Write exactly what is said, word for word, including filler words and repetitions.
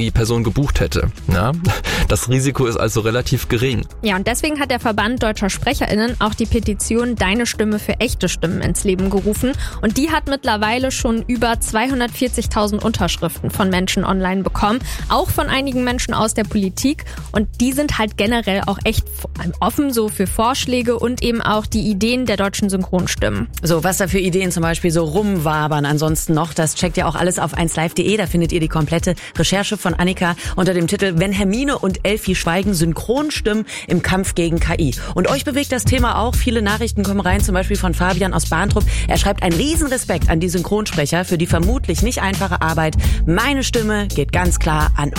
die Person gebucht hätte. Ja? Das Risiko ist also relativ gering. Ja, und deswegen hat der Verband Deutscher SprecherInnen auch die Petition Deine Stimme für echte Stimmen ins Leben gerufen. Und die hat mittlerweile schon über zweihundertvierzigtausend Unterschriften von Menschen online bekommen. Auch von einigen Menschen aus der Politik. Und die sind halt generell auch echt offen so für Vorschläge und eben auch die Ideen der deutschen Synchronstimmen. So, was da für Ideen zum Beispiel so rumwabern ansonsten noch, das checkt ihr auch alles auf eins live punkt de. Da findet ihr die komplette Recherche von Annika unter dem Titel Wenn Hermine und Elfi schweigen, Synchronstimmen im Kampf gegen K I. Und euch bewegt das Thema auch. Viele Nachrichten kommen rein, zum Beispiel von Fabian aus Bahntrupp. Er schreibt, ein Riesenrespekt an die Synchronsprecher für die vermutlich nicht einfache Arbeit. Meine Stimme geht ganz klar an